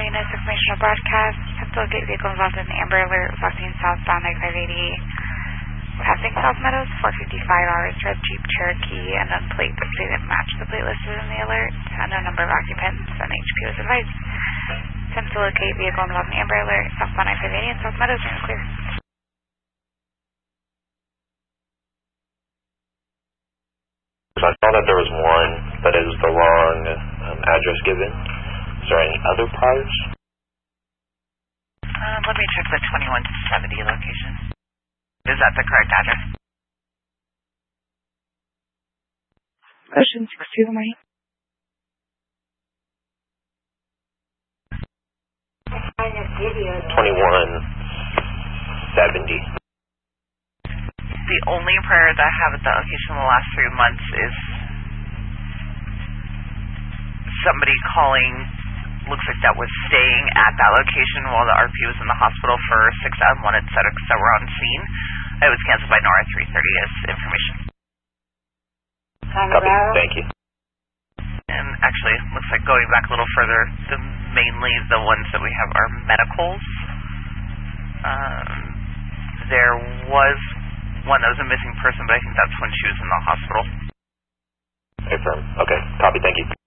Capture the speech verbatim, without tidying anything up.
Units informational broadcast. Have to locate vehicle involved in the Amber Alert crossing southbound I five eighty. Passing South Meadows, four fifty-five hours, red Jeep Cherokee, and then plate that didn't match the plate listed in the alert. Unknown number of occupants, and H P was advised. Attempt to locate vehicle involved in the Amber Alert, southbound I five eighty and South Meadows, are in the clear. So I saw that there was one that is the wrong um, address given. Is there any other priors? Um, let me check the twenty-one seventy location. Is that the correct address? Ocean six two, good morning. twenty-one seventy. The only prior that I have at that location in the last three months is somebody calling, looks like that was staying at that location while the R P was in the hospital for six unwanted settings that were on scene. It was canceled by NORA three thirty as information. Copy. Thank you. And actually, it looks like going back a little further, the, mainly the ones that we have are medicals. Um, there was one that was a missing person, but I think that's when she was in the hospital. Affirm. Okay. Copy. Thank you.